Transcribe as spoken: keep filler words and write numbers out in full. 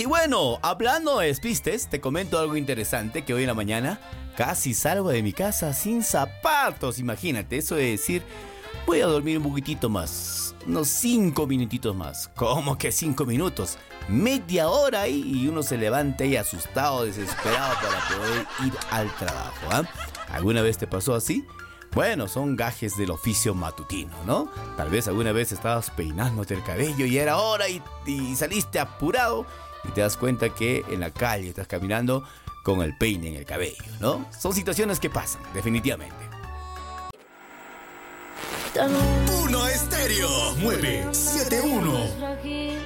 Y bueno, hablando de despistes, te comento algo interesante que hoy en la mañana casi salgo de mi casa sin zapatos. Imagínate, eso de decir, voy a dormir un poquitito más, unos cinco minutitos más. ¿Cómo que cinco minutos? Media hora ahí y uno se levanta ahí asustado, desesperado para poder ir al trabajo, ¿ah? ¿Alguna vez te pasó así? Bueno, son gajes del oficio matutino, ¿no? Tal vez alguna vez estabas peinándote el cabello y era hora y, y saliste apurado y te das cuenta que en la calle estás caminando con el peine en el cabello, ¿no? Son situaciones que pasan, definitivamente. Uno Estéreo nueve siete uno.